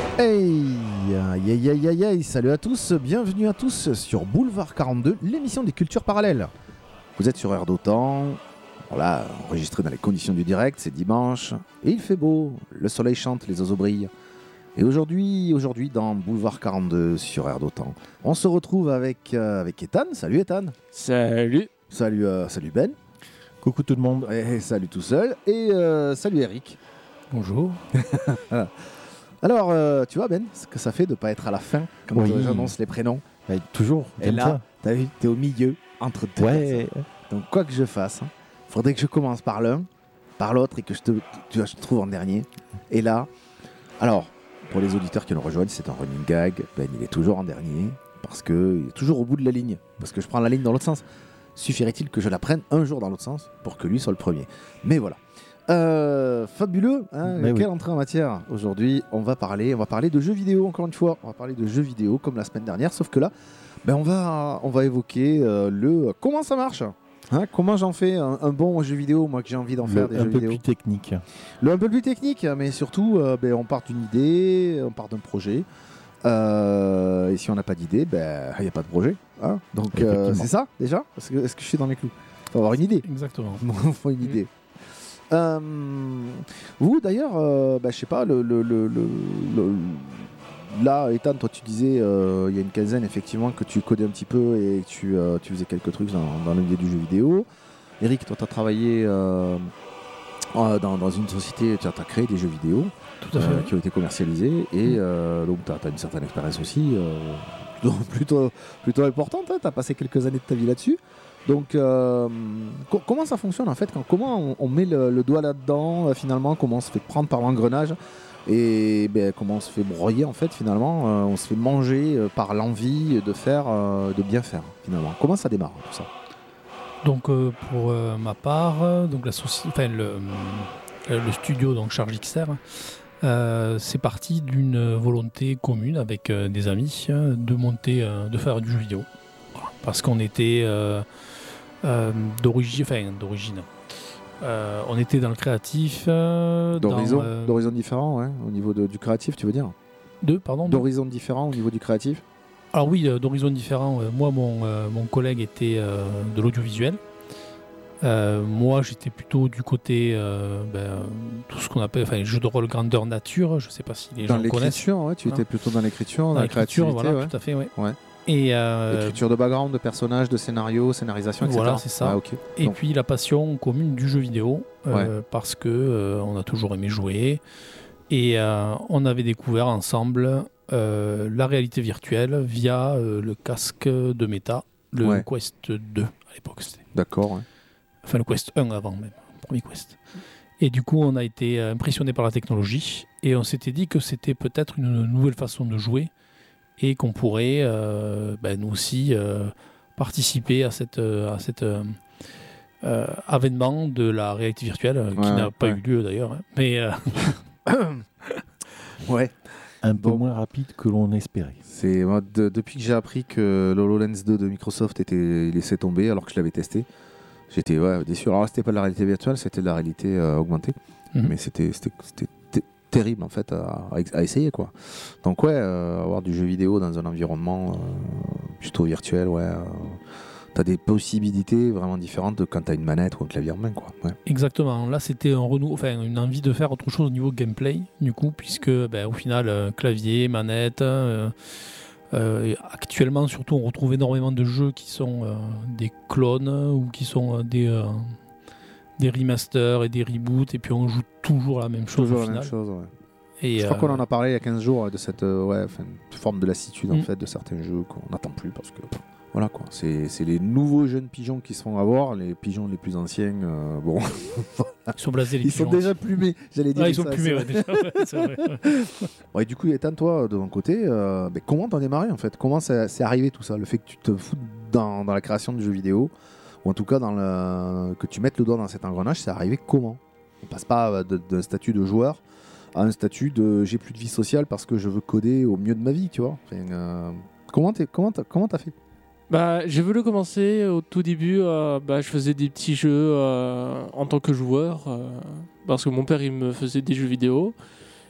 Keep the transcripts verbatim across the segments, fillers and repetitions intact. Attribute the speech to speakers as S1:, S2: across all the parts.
S1: Hey, aïe aïe aïe aïe aïe, salut à tous, bienvenue à tous sur Boulevard quarante-deux, l'émission des cultures parallèles. Vous êtes sur Air d'Otan, voilà, enregistré dans les conditions du direct, c'est dimanche, et il fait beau, le soleil chante, les oiseaux brillent. Et aujourd'hui, aujourd'hui dans Boulevard quarante-deux sur Air d'Otan, on se retrouve avec, euh, avec Ethan. Salut Ethan.
S2: Salut.
S1: Salut, euh, salut Ben.
S3: Coucou tout le monde.
S1: Et, et salut tout seul. Et euh, salut Eric.
S2: Bonjour.
S1: Alors, euh, tu vois Ben, ce que ça fait de ne pas être à la fin quand
S3: Oui.
S1: euh, j'annonce les prénoms.
S3: Bah, toujours.
S1: Et
S3: j'aime
S1: là,
S3: ça.
S1: t'as vu, t'es au milieu, entre deux
S3: Ouais.
S1: personnes. Donc quoi que je fasse, il faudrait que je commence par l'un, par l'autre et que je te, tu vois, je te trouve en dernier. Et là, alors, pour les auditeurs qui nous rejoignent, c'est un running gag. Ben, il est toujours en dernier parce qu'il est toujours au bout de la ligne. Parce que je prends la ligne dans l'autre sens. Suffirait-il que je la prenne un jour dans l'autre sens pour que lui soit le premier. Mais voilà. Euh, fabuleux, hein,
S3: Mais
S1: quelle
S3: oui.
S1: entrée en matière. Aujourd'hui, on va parler, on va parler de jeux vidéo encore une fois. On va parler de jeux vidéo comme la semaine dernière, sauf que là, ben on va, on va évoquer euh, le comment ça marche. Hein, comment j'en fais un, un bon jeu vidéo, moi que j'ai envie d'en faire
S3: Le-
S1: des
S3: un
S1: jeux
S3: peu
S1: vidéo.
S3: plus technique.
S1: Le un peu plus technique, mais surtout, euh, ben, on part d'une idée, on part d'un projet. Euh, et si on n'a pas d'idée, ben il n'y a pas de projet. Hein. Donc euh,
S3: Effectivement.
S1: c'est ça déjà. Est-ce que, est-ce que je suis dans les clous? Faut avoir une idée.
S2: Exactement.
S1: Il faut une idée. Euh, vous d'ailleurs, euh, bah, je sais pas, le, le, le, le- le- là, Ethan, toi tu disais euh, il y a une quinzaine effectivement que tu codais un petit peu et que tu, euh, tu faisais quelques trucs dans, dans le milieu du jeu vidéo. Eric, toi tu as travaillé euh, euh, dans, dans une société, tu as créé des jeux vidéo
S2: Tout à fait.
S1: euh,
S2: oui.
S1: qui ont été commercialisés et euh, donc tu as une certaine expérience aussi, euh, plutôt, plutôt, plutôt importante, tu as passé quelques années de ta vie là-dessus. Donc, euh, co- comment ça fonctionne en fait quand, comment on, on met le, le doigt là-dedans euh, finalement, comment on se fait prendre par l'engrenage et ben, comment on se fait broyer en fait finalement, euh, on se fait manger euh, par l'envie de faire, euh, de bien faire finalement. Comment ça démarre tout ça?
S2: Donc euh, pour euh, ma part, euh, donc la soci- enfin, le, euh, le studio donc Charge X R, euh, c'est parti d'une volonté commune avec euh, des amis euh, de monter, euh, de faire du jeu vidéo. Voilà. Parce qu'on était euh, euh, d'origine, enfin d'origine. Euh, on était dans le créatif. euh, dans,
S1: D'horizons
S2: euh,
S1: d'horizons différents, ouais, au niveau de- du créatif, tu veux dire?
S2: deux, pardon. deux.
S1: D'horizons différents au niveau du créatif?
S2: Alors oui, euh, d'horizons différents. Euh, moi, mon, euh, mon collègue était euh, de l'audiovisuel. Euh, moi, j'étais plutôt du côté euh, ben, tout ce qu'on appelle, enfin, jeu de rôle grandeur nature. Je ne sais pas si les
S1: Dans
S2: gens connaissent.
S1: l'écriture, ouais, tu
S2: Hein.
S1: étais plutôt dans l'écriture, dans,
S2: Dans
S1: la
S2: l'écriture,
S1: créativité,
S2: voilà,
S1: ouais.
S2: tout à fait, ouais.
S1: Ouais.
S2: Et, euh,
S1: Écriture de background, de personnages, de scénario, scénarisation, et cetera.
S2: Voilà, c'est ça.
S1: Ah, ok.
S2: et
S1: Donc,
S2: puis la passion commune du jeu vidéo, euh, parce que euh, on a toujours aimé jouer et euh, on avait découvert ensemble euh, la réalité virtuelle via euh, le casque de Meta, le
S1: Ouais.
S2: Quest deux à l'époque. C'était.
S1: d'accord. Ouais.
S2: Enfin le Quest un avant même, le premier Quest. Et du coup, on a été impressionné par la technologie et on s'était dit que c'était peut-être une nouvelle façon de jouer et qu'on pourrait, euh, ben, nous aussi, euh, participer à cette, euh, à cet euh, euh, avènement de la réalité virtuelle, euh, qui
S1: Ouais,
S2: n'a pas
S1: ouais.
S2: eu lieu d'ailleurs. hein. Mais euh,
S1: Ouais.
S3: Un peu
S1: Bon.
S3: moins rapide que l'on espérait.
S1: C'est moi, de- depuis que j'ai appris que l'HoloLens deux de Microsoft était laissé tomber alors que je l'avais testé, j'étais ouais, déçu. Alors là, c'était pas de la réalité virtuelle, c'était de la réalité euh, augmentée,
S2: Mhm.
S1: mais c'était c'était c'était t- terrible en fait à, à ex- à essayer quoi. Donc ouais, euh, avoir du jeu vidéo dans un environnement euh, plutôt virtuel, ouais, euh, t'as des possibilités vraiment différentes de quand t'as une manette ou un clavier en main quoi. Ouais.
S2: exactement, là c'était un renouveau, enfin une envie de faire autre chose au niveau gameplay, du coup, puisque ben, au final, euh, clavier, manette. euh, euh, et actuellement, surtout, on retrouve énormément de jeux qui sont euh, des clones ou qui sont euh, des, euh, des remasters et des reboots, et puis on joue toujours la même chose
S1: Toujours
S2: au
S1: la
S2: final.
S1: même chose. Ouais.
S2: Et,
S1: Je crois
S2: euh,
S1: qu'on en a parlé il y a quinze jours euh, de cette euh, ouais, enfin, forme de lassitude en
S2: Mm.
S1: fait de certains jeux qu'on n'attend plus parce que voilà quoi, c'est c'est les nouveaux jeunes pigeons qui se font avoir, les pigeons les plus anciens, euh, bon,
S2: ils sont blasés, les
S1: ils sont
S2: pigeons.
S1: déjà plumés, j'allais dire.
S2: Ah, ils sont
S1: ça,
S2: plumés,
S1: c'est
S2: ouais,
S1: vrai.
S2: déjà, ouais, c'est vrai.
S1: Ouais, du coup, Ethan, toi, de ton côté, euh, ben, comment t'en démarré en fait? Comment ça- c'est arrivé tout ça? Le fait que tu te foutes dans, dans la création de jeux vidéo, ou en tout cas dans le, que tu mettes le doigt dans cet engrenage, c'est arrivé comment? On passe pas euh, de- d'un statut de joueur à un statut de j'ai plus de vie sociale parce que je veux coder au mieux de ma vie, tu vois. Enfin, euh, comment t'es- comment t'as comment t'as fait?
S4: Bah, j'ai voulu commencer au tout début. euh, bah, je faisais des petits jeux euh, en tant que joueur euh, parce que mon père il me faisait des jeux vidéo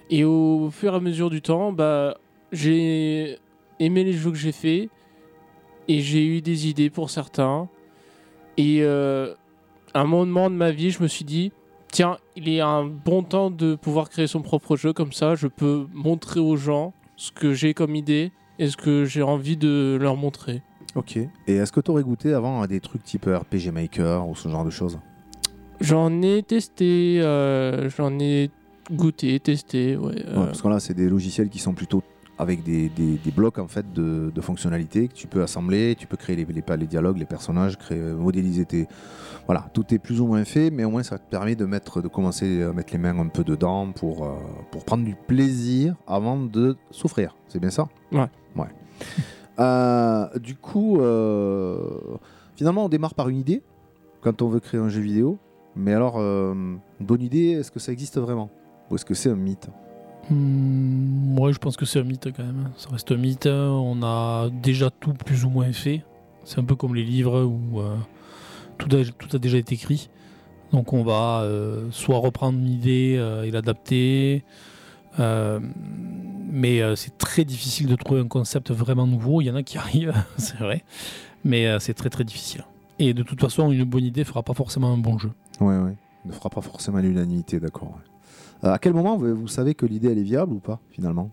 S4: Et au fur et à mesure du temps, bah, j'ai aimé les jeux que j'ai faits et j'ai eu des idées pour certains. Et euh, à un moment de ma vie, je me suis dit, tiens, il est un bon temps de pouvoir créer son propre jeu, comme ça je peux montrer aux gens ce que j'ai comme idée et ce que j'ai envie de leur montrer.
S1: Ok. Et est-ce que tu aurais goûté avant à des trucs type R P G Maker ou ce genre de choses?
S4: J'en ai testé, euh, j'en ai goûté, testé, ouais. euh.
S1: Ouais, parce que là, c'est des logiciels qui sont plutôt avec des, des, des blocs en fait de, de fonctionnalités que tu peux assembler, tu peux créer les, les, les dialogues, les personnages, créer, modéliser tes... Voilà, tout est plus ou moins fait, mais au moins ça te permet de, mettre, de commencer à mettre les mains un peu dedans pour, euh, pour prendre du plaisir avant de souffrir. C'est bien ça?
S4: Ouais.
S1: Ouais. euh, du coup, euh, finalement, on démarre par une idée quand on veut créer un jeu vidéo. Mais alors, euh, bonne idée, est-ce que ça existe vraiment? Ou est-ce que c'est un mythe?
S2: Mmh, ouais, je pense que c'est un mythe quand même. Ça reste un mythe. On a déjà tout plus ou moins fait. C'est un peu comme les livres où euh, tout, a, tout a déjà été écrit. Donc on va euh, soit reprendre une idée euh, et l'adapter. Euh, mais euh, c'est très difficile de trouver un concept vraiment nouveau. Il y en a qui arrivent, c'est vrai. Mais euh, c'est très très difficile. Et de toute façon, une bonne idée ne fera pas forcément un bon jeu.
S1: Ouais, ouais. Ne fera pas forcément l'unanimité, d'accord. Ouais. Euh, à quel moment vous, vous savez que l'idée elle est viable ou pas, finalement?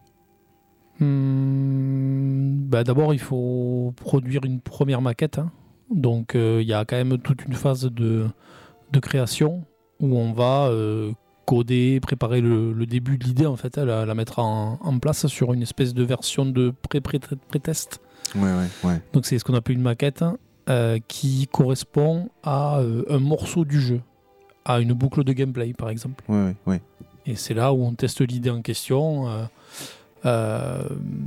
S2: Hum, bah d'abord, il faut produire une première maquette. Hein. Donc, il euh, y a quand même toute une phase de, de création où on va euh, coder, préparer le, le début de l'idée, en fait, la, la mettre en, en place sur une espèce de version de pré-pré-test.
S1: Ouais, ouais, ouais.
S2: Donc, c'est ce qu'on appelle une maquette euh, qui correspond à euh, un morceau du jeu, à une boucle de gameplay, par exemple.
S1: Ouais, ouais, ouais.
S2: Et c'est là où on teste l'idée en question. Euh, euh,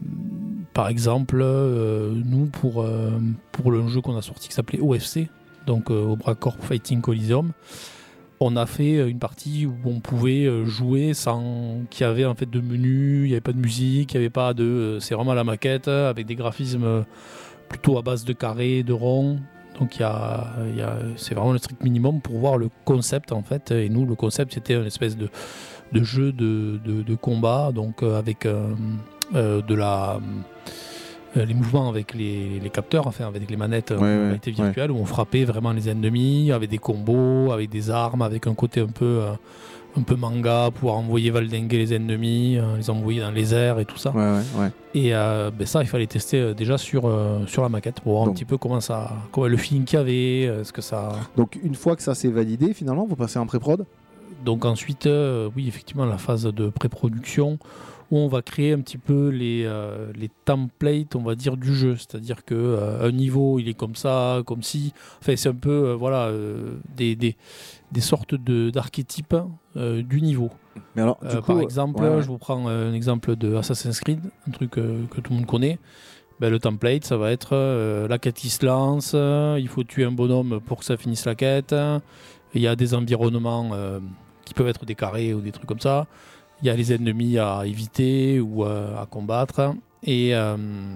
S2: par exemple, euh, nous, pour, euh, pour le jeu qu'on a sorti qui s'appelait O F C, donc euh, Obra Corp Fighting Coliseum, on a fait une partie où on pouvait jouer sans qu'il y avait en fait de menu, il n'y avait pas de musique, il n'y avait pas de... C'est vraiment la maquette avec des graphismes plutôt à base de carrés, de ronds. Donc il y a, il y a, c'est vraiment le strict minimum pour voir le concept en fait. Et nous, le concept, c'était une espèce de, de jeu de, de, de combat, donc euh, avec euh, euh, de la, euh, les mouvements avec les, les capteurs, enfin avec les manettes
S1: ouais,
S2: en
S1: ouais,
S2: réalité virtuelle,
S1: ouais.
S2: où on frappait vraiment les ennemis avec des combos, avec des armes, avec un côté un peu, euh, un peu manga, pouvoir envoyer valdinguer les ennemis, euh, les envoyer dans les airs et tout ça.
S1: Ouais, ouais, ouais.
S2: Et euh, ben ça, il fallait tester euh, déjà sur, euh, sur la maquette pour voir donc, un petit peu comment ça, comment le feeling qu'il y avait, euh, ce que ça.
S1: Donc une fois que ça s'est validé, finalement, vous passez en pré-prod.
S2: Donc ensuite, euh, oui, effectivement, la phase de pré-production où on va créer un petit peu les, euh, les templates, on va dire, du jeu. C'est-à-dire qu'un euh, niveau, il est comme ça, comme si... Enfin, c'est un peu, euh, voilà, euh, des, des, des sortes de, d'archétypes euh, du niveau.
S1: Mais alors, du
S2: euh,
S1: coup,
S2: par exemple,
S1: ouais, ouais.
S2: je vous prends un exemple de Assassin's Creed, un truc euh, que tout le monde connaît. Ben, le template, ça va être euh, la quête qui se lance, euh, il faut tuer un bonhomme pour que ça finisse la quête. Il y a des environnements euh, qui peuvent être des carrés ou des trucs comme ça. Il y a les ennemis à éviter ou euh, à combattre. Et, euh,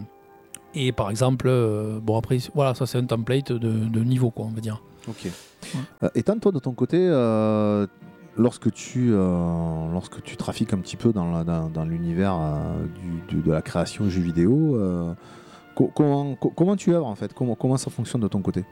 S2: et par exemple, euh, bon après, voilà, ça c'est un template de, de niveau, quoi, on va dire.
S1: Ok. Ouais. Euh, Ethan, toi, de ton côté, euh, lorsque, tu, euh, lorsque tu trafiques un petit peu dans, la, dans, dans l'univers euh, du, du, de la création jeux vidéo, euh, co- comment, co- comment tu œuvres en fait? comment, comment ça fonctionne de ton côté?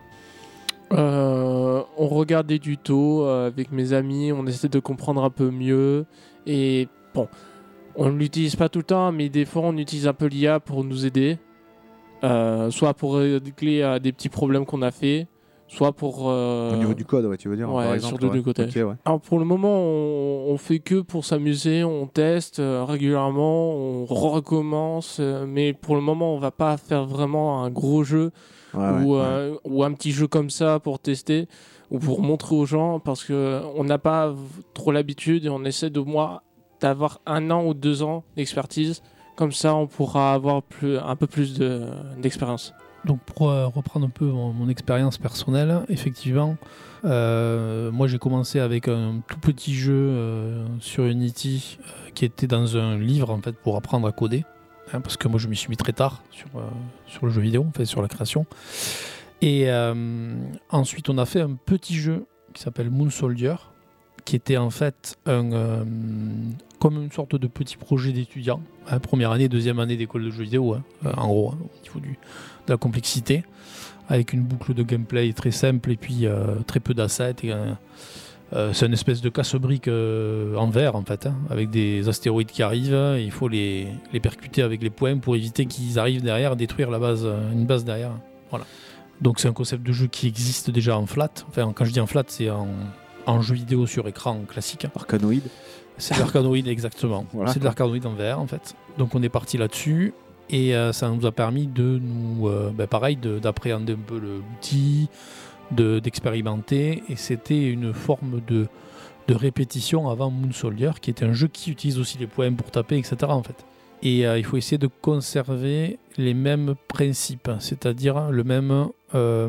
S4: Euh, on regarde des tutos euh, avec mes amis, on essaie de comprendre un peu mieux. Et bon, on ne l'utilise pas tout le temps, mais des fois on utilise un peu l'I A pour nous aider. Euh, soit pour régler euh, des petits problèmes qu'on a fait, soit pour... Euh...
S1: Au niveau du code, ouais, tu veux dire,
S4: ouais,
S1: par exemple.
S4: sur
S1: Ouais.
S4: deux côtés.
S1: Okay, ouais.
S4: Alors pour le moment, on, on fait que pour s'amuser, on teste euh, régulièrement, on recommence, euh, mais pour le moment, on va pas faire vraiment un gros jeu.
S1: Ouais,
S4: ou,
S1: ouais,
S4: euh,
S1: ouais.
S4: ou un petit jeu comme ça pour tester ou pour montrer aux gens parce qu'on n'a pas v- trop l'habitude et on essaie de moi d'avoir un an ou deux ans d'expertise, comme ça on pourra avoir plus, un peu plus de, d'expérience.
S2: Donc pour euh, reprendre un peu mon, mon expérience personnelle, effectivement, euh, moi j'ai commencé avec un tout petit jeu euh, sur Unity euh, qui était dans un livre en fait pour apprendre à coder. Parce que moi je m'y suis mis très tard sur, euh, sur le jeu vidéo, en fait, sur la création. Et euh, ensuite on a fait un petit jeu qui s'appelle Moon Soldier, qui était en fait un, euh, comme une sorte de petit projet d'étudiant, hein, première année, deuxième année d'école de jeux vidéo, hein, euh, en gros, hein, au niveau du, de la complexité, avec une boucle de gameplay très simple et puis euh, très peu d'assets. Et, euh, euh, c'est une espèce de casse-brique euh, en verre en fait, hein, avec des astéroïdes qui arrivent, et il faut les, les percuter avec les poings pour éviter qu'ils arrivent derrière, détruire la base, une base derrière. Voilà. Donc c'est un concept de jeu qui existe déjà en flat. Enfin, quand je dis en flat, c'est en, en jeu vidéo sur écran classique.
S1: Arcanoïde.
S2: C'est de l'arcanoïde, exactement. Voilà. C'est de l'arcanoïde en verre en fait. Donc on est parti là-dessus. Et euh, ça nous a permis de nous, euh, ben pareil, de, d'appréhender un peu l'outil, de, d'expérimenter. Et c'était une forme de, de répétition avant Moon Soldier, qui était un jeu qui utilise aussi les points pour taper, et cetera. En fait. Et euh, il faut essayer de conserver les mêmes principes, c'est-à-dire le même... Euh,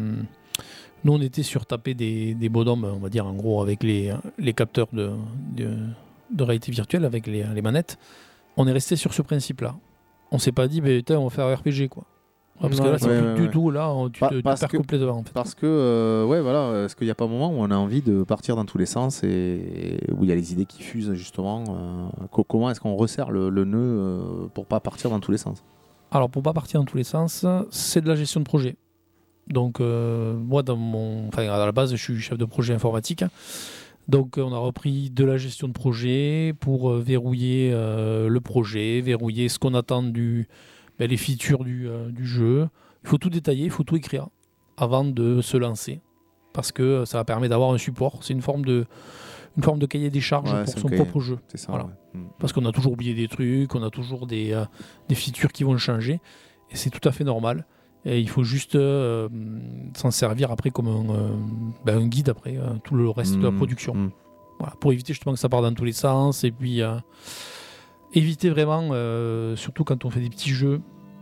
S2: nous, on était sur taper des, des bonhommes, on va dire, en gros, avec les, les capteurs de, de, de réalité virtuelle, avec les, les manettes. On est resté sur ce principe-là. On s'est pas dit, bah, putain, on va faire un R P G, quoi. Ouais, parce non, que là, c'est
S1: ouais,
S2: plus
S1: ouais,
S2: du
S1: ouais.
S2: tout, là, on, tu
S1: pa-
S2: te, tu perds
S1: que,
S2: complètement. En fait.
S1: Parce que, euh, ouais, voilà, est-ce qu'il n'y a pas un moment où on a envie de partir dans tous les sens et où il y a les idées qui fusent, justement euh, Comment est-ce qu'on resserre le, le nœud euh, pour pas partir dans tous les sens?
S2: Alors, pour pas partir dans tous les sens, c'est de la gestion de projet. Donc, euh, moi, dans mon... enfin, à la base, je suis chef de projet informatique. Donc, on a repris de la gestion de projet pour euh, verrouiller euh, le projet, verrouiller ce qu'on attend du... Ben, les features du, euh, du jeu. Il faut tout détailler, il faut tout écrire avant de se lancer. Parce que ça va permettre d'avoir un support. C'est une forme de, une forme de cahier des charges
S1: ouais,
S2: pour son
S1: cahier.
S2: propre jeu.
S1: C'est ça,
S2: voilà.
S1: ouais. mmh.
S2: Parce qu'on a toujours oublié des trucs, on a toujours des, euh, des features qui vont changer. Et c'est tout à fait normal. Et il faut juste euh, s'en servir après comme un, euh, ben, un guide après euh, tout le reste mmh, de la production. Mmh. Voilà, pour éviter justement que ça parte dans tous les sens. Et puis euh, éviter vraiment, euh, surtout quand on fait des petits jeux,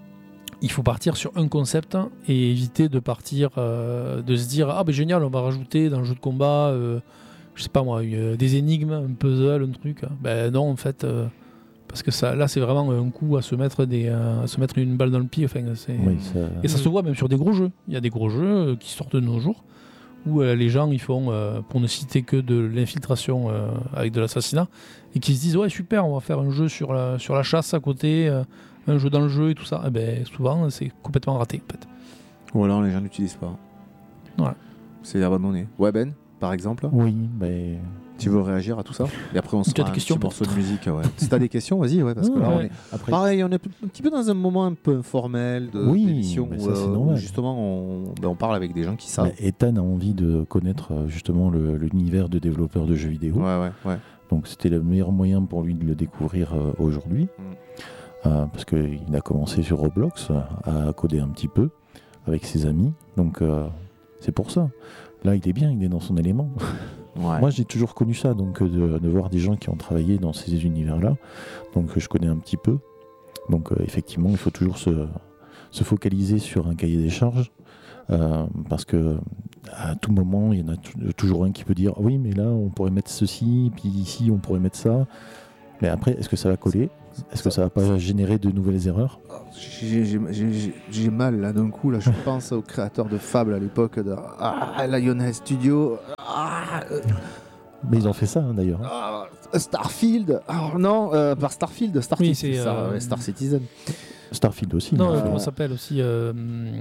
S2: il faut partir sur un concept et éviter de partir, euh, de se dire ah ben génial, on va rajouter dans le jeu de combat, euh, je sais pas moi, euh, des énigmes, un puzzle, un truc. Ben non en fait, euh, parce que ça, là c'est vraiment un coup à se mettre des, euh, à se mettre une balle dans le pied. Enfin, c'est...
S3: Oui, ça...
S2: Et ça se voit même sur des gros jeux. Il y a des gros jeux qui sortent de nos jours où euh, les gens ils font, euh, pour ne citer que de l'infiltration euh, avec de l'assassinat, et qui se disent ouais super, on va faire un jeu sur la, sur la chasse à côté. Euh, un jeu dans le jeu et tout ça, et ben, souvent c'est complètement raté en fait.
S1: Ou alors les gens n'utilisent pas.
S2: Voilà.
S1: C'est abandonné. Ouais Ben, par exemple.
S3: Oui, ben...
S1: Tu veux réagir à tout ça? Et après on se fera un petit morceau de musique. Ouais. Si t'as des questions, vas-y, ouais, parce que
S3: ouais,
S1: là
S3: ouais.
S1: on est...
S3: Après...
S1: Pareil, on est un petit peu dans un moment un peu informel de
S3: oui,
S1: d'émission
S3: mais
S1: où,
S3: ça, c'est
S1: euh,
S3: normal.
S1: où justement on, ben, on parle avec des gens qui savent.
S3: Bah, Ethan a envie de connaître euh, justement le, l'univers de développeurs de jeux vidéo.
S1: Ouais, ouais, ouais.
S3: Donc c'était le meilleur moyen pour lui de le découvrir euh, aujourd'hui.
S1: Mm.
S3: Euh, parce qu'il a commencé sur Roblox à coder un petit peu avec ses amis. Donc euh, c'est pour ça. Là, il est bien, il est dans son élément.
S1: Ouais.
S3: Moi, j'ai toujours connu ça, donc de, de voir des gens qui ont travaillé dans ces univers-là. Donc je connais un petit peu. Donc euh, effectivement, il faut toujours se, se focaliser sur un cahier des charges. Euh, parce que à tout moment, il y en a t- toujours un qui peut dire oui, mais là, on pourrait mettre ceci, puis ici, on pourrait mettre ça. Mais après, est-ce que ça va coller ? Est-ce que ça va pas générer de nouvelles erreurs ?
S1: J'ai, j'ai, j'ai, j'ai mal là d'un coup, là je pense au créateur de Fable à l'époque de ah, Lionhead Studio. Ah, euh,
S3: Mais ils ont fait ça hein, d'ailleurs.
S1: ah, Starfield. Oh non, euh, par Starfield, Starfield,
S2: Oui, c'est,
S1: c'est ça,
S2: euh,
S1: ouais, Star Citizen.
S3: Starfield aussi.
S2: Non,
S3: mais,
S2: comment
S3: euh,
S2: ça s'appelle aussi euh,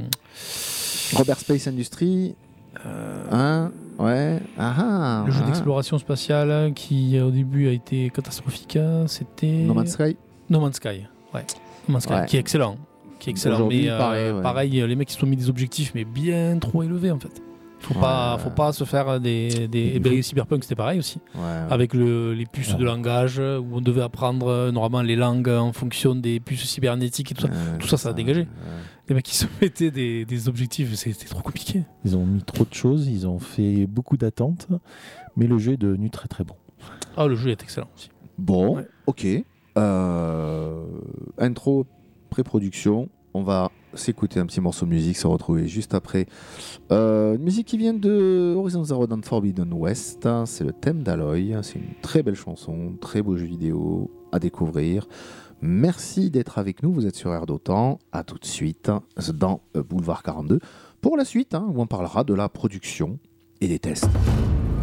S1: Robert Space Industries.
S2: euh,
S1: Hein, ouais. Ah, ah,
S2: Le jeu
S1: ah.
S2: d'exploration spatiale qui au début a été catastrophique, c'était
S1: No Man's Sky.
S2: No Man's Sky. Ouais. No Man's Sky,
S1: Ouais.
S2: qui est excellent. Qui est excellent.
S1: Aujourd'hui,
S2: Mais euh,
S1: pareil, ouais.
S2: pareil, les mecs ils se sont mis des objectifs mais bien trop élevés en fait. Faut
S1: Ouais.
S2: pas, faut pas se faire des, des...
S3: Il
S2: Et ben,
S3: faut-
S2: Cyberpunk c'était pareil aussi.
S1: Ouais, ouais.
S2: Avec le, les puces
S3: Ouais.
S2: de langage où on devait apprendre euh, normalement les langues en fonction des puces cybernétiques et tout ça.
S1: Euh,
S2: tout ça, ça a dégagé.
S1: ouais.
S2: Les mecs qui se mettaient des, des objectifs, c'était trop compliqué.
S3: Ils ont mis trop de choses, ils ont fait beaucoup d'attentes, mais le jeu est devenu très très bon.
S2: Ah, le jeu est excellent aussi.
S1: Bon,
S2: Ouais.
S1: ok. Euh, intro, pré-production. On va s'écouter un petit morceau de musique, se retrouver juste après. Euh, une musique qui vient de Horizon Zero Dawn Forbidden West. C'est le thème d'Aloy. C'est une très belle chanson, très beau jeu vidéo à découvrir. Merci d'être avec nous. Vous êtes sur Air d'Otan. À tout de suite dans Boulevard quarante-deux pour la suite, hein, où on parlera de la production et des tests.